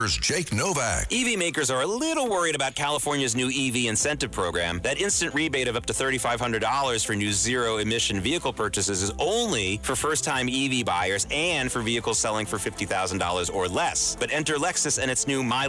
Here's Jake Novak. EV makers are a little worried about California's new EV incentive program. That instant rebate of up to $3,500 for new zero-emission vehicle purchases is only for first-time EV buyers and for vehicles selling for $50,000 or less. But enter Lexus and its new My